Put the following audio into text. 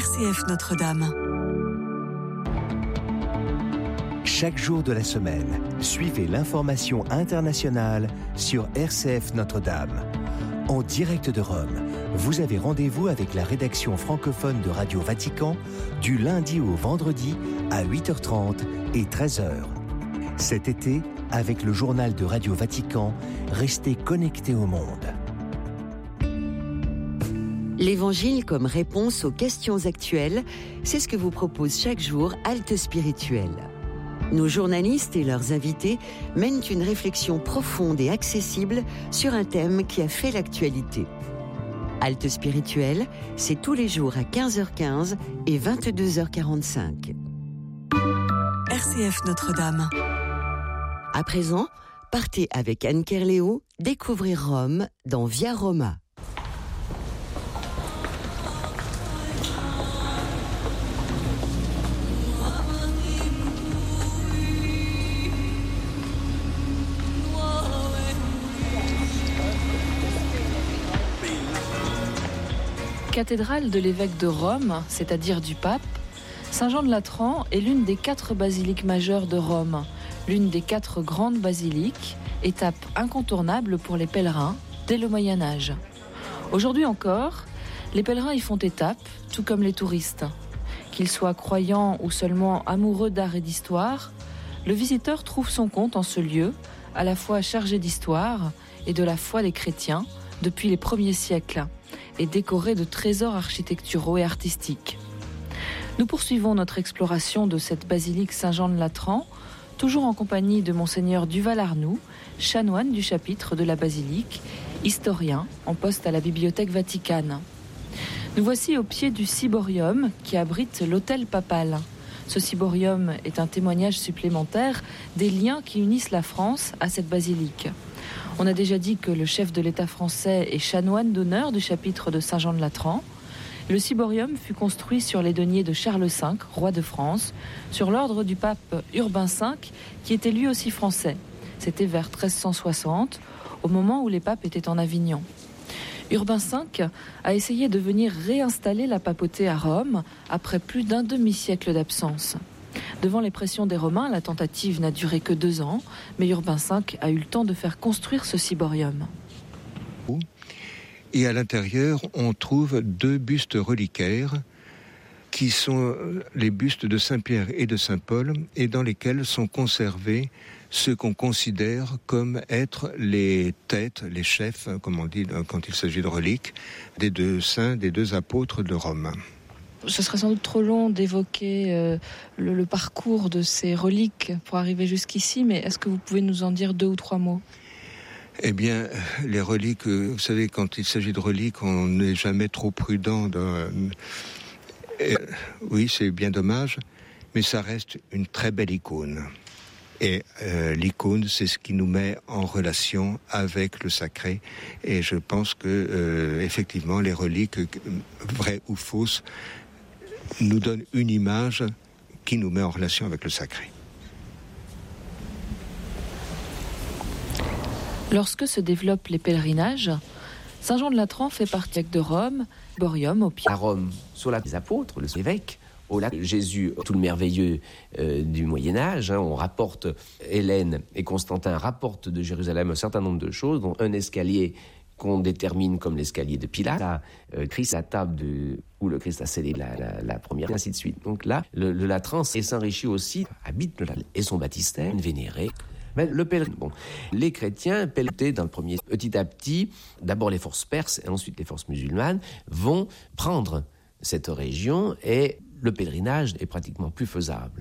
RCF Notre-Dame. Chaque jour de la semaine, suivez l'information internationale sur RCF Notre-Dame. En direct de Rome, vous avez rendez-vous avec la rédaction francophone de Radio Vatican du lundi au vendredi à 8h30 et 13h. Cet été, avec le journal de Radio Vatican, restez connectés au monde. L'Évangile comme réponse aux questions actuelles, c'est ce que vous propose chaque jour Halte Spirituelle. Nos journalistes et leurs invités mènent une réflexion profonde et accessible sur un thème qui a fait l'actualité. Halte Spirituelle, c'est tous les jours à 15h15 et 22h45. RCF Notre-Dame. À présent, partez avec Anne Kerléo découvrir Rome dans Via Roma. Cathédrale de l'évêque de Rome, c'est-à-dire du pape, Saint-Jean de Latran est l'une des 4 basiliques majeures de Rome, l'une des 4 grandes basiliques, étape incontournable pour les pèlerins dès le Moyen-Âge. Aujourd'hui encore, les pèlerins y font étape, tout comme les touristes. Qu'ils soient croyants ou seulement amoureux d'art et d'histoire, le visiteur trouve son compte en ce lieu, à la fois chargé d'histoire et de la foi des chrétiens depuis les premiers siècles, et décoré de trésors architecturaux et artistiques. Nous poursuivons notre exploration de cette basilique Saint-Jean de Latran, toujours en compagnie de Monseigneur Duval-Arnoux, chanoine du chapitre de la basilique, historien en poste à la Bibliothèque Vaticane. Nous voici au pied du ciborium qui abrite l'autel papal. Ce ciborium est un témoignage supplémentaire des liens qui unissent la France à cette basilique. On a déjà dit que le chef de l'État français est chanoine d'honneur du chapitre de Saint-Jean de Latran. Le ciborium fut construit sur les deniers de Charles V, roi de France, sur l'ordre du pape Urbain V, qui était lui aussi français. C'était vers 1360, au moment où les papes étaient en Avignon. Urbain V a essayé de venir réinstaller la papauté à Rome après plus d'un demi-siècle d'absence. Devant les pressions des Romains, la tentative n'a duré que 2 ans, mais Urbain V a eu le temps de faire construire ce ciborium. Et à l'intérieur, on trouve 2 bustes reliquaires qui sont les bustes de Saint-Pierre et de Saint-Paul et dans lesquels sont conservés ce qu'on considère comme être les têtes, les chefs, comme on dit quand il s'agit de reliques, des 2 saints, des 2 apôtres de Rome. Ce serait sans doute trop long d'évoquer le parcours de ces reliques pour arriver jusqu'ici, mais est-ce que vous pouvez nous en dire 2 ou 3 mots ? Eh bien, les reliques, vous savez, quand il s'agit de reliques, on n'est jamais trop prudent. Oui, c'est bien dommage, mais ça reste une très belle icône. Et l'icône, c'est ce qui nous met en relation avec le sacré. Et je pense que, effectivement, les reliques, vraies ou fausses, nous donnent une image qui nous met en relation avec le sacré. Lorsque se développent les pèlerinages, Saint-Jean de Latran fait partie de Rome, Borium au pied. À Rome, sur la des apôtres, le évêque, au lac Jésus, tout le merveilleux du Moyen-Âge. On rapporte, Hélène et Constantin rapportent de Jérusalem un certain nombre de choses, dont un escalier qu'on détermine comme l'escalier de Pilate, là, Christ à table où le Christ a scellé la première, et ainsi de suite. Donc là, le Latran s'enrichit aussi, habite le et son baptistère, vénéré. Mais le pèlerin, les chrétiens pèlerinaient dans le premier, petit à petit, d'abord les forces perses et ensuite les forces musulmanes, vont prendre cette région et le pèlerinage est pratiquement plus faisable.